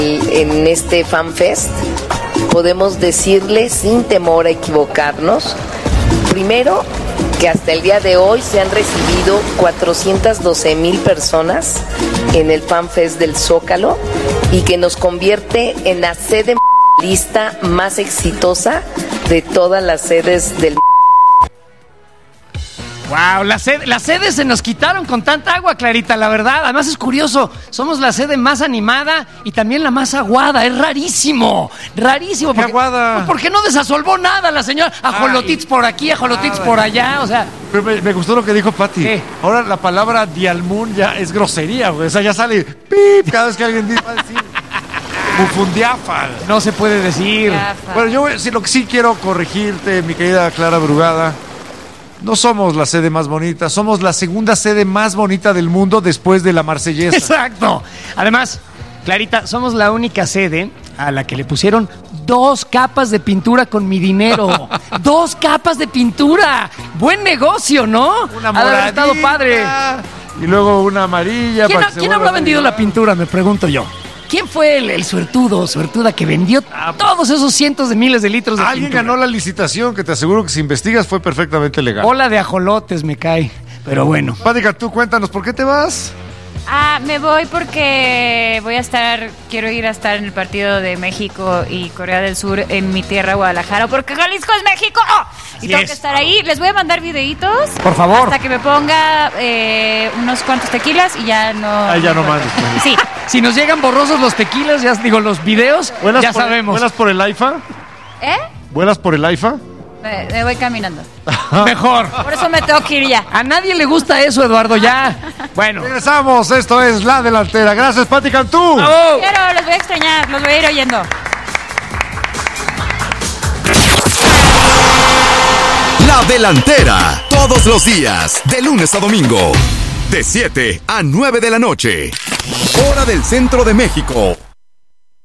en este FanFest, podemos decirle sin temor a equivocarnos, primero, que hasta el día de hoy se han recibido 412,000 personas en el FanFest del Zócalo y que nos convierte en la sede lista más exitosa de todas las sedes del. Wow, las sedes se nos quitaron con tanta agua, Clarita, la verdad. Además es curioso, somos la sede más animada y también la más aguada. Es rarísimo, rarísimo. ¿Qué aguada? Porque no desasolvó nada la señora. Ajolotits por aquí, ajolotits por allá, o sea. Pero me gustó lo que dijo Pati. ¿Qué? Ahora la palabra dialmún ya es grosería, güey. O sea, ya sale pip cada vez que alguien va a decir bufundiafal. No se puede decir. Bueno, yo lo que sí quiero corregirte, mi querida Clara Brugada. No somos la sede más bonita, somos la segunda sede más bonita del mundo después de la Marsellesa. Exacto. Además, Clarita, somos la única sede a la que le pusieron 2 capas de pintura con mi dinero. 2 capas de pintura. Buen negocio, ¿no? Una Ha de haber estado moradita, padre. y luego una amarilla. ¿Quién habrá vendido la pintura? Me pregunto yo. ¿Quién fue el suertuda que vendió todos esos cientos de miles de litros de Alguien pintura? ganó la licitación, que te aseguro que si investigas fue perfectamente legal. Bola de ajolotes me cae. Pero bueno. Pática, tú cuéntanos, ¿por qué te vas? Me voy porque quiero ir a estar en el partido de México y Corea del Sur en mi tierra, Guadalajara, porque Jalisco es México. Y tengo que estar ahí. Les voy a mandar videitos. Por favor. Hasta que me ponga unos cuantos tequilas y ya no. Ya no mandes. Sí. Si nos llegan borrosos los tequilas, los videos, ya sabemos. ¿Vuelas por el AIFA? ¿Vuelas por el AIFA? Me voy caminando. Mejor. Por eso me tengo que ir ya. A nadie le gusta eso, Eduardo, ya. Bueno. Regresamos, esto es La Delantera. Gracias, Pati Cantú. Quiero, los voy a extrañar, los voy a ir oyendo. La Delantera, todos los días, de lunes a domingo, de 7 a 9 de la noche, hora del centro de México.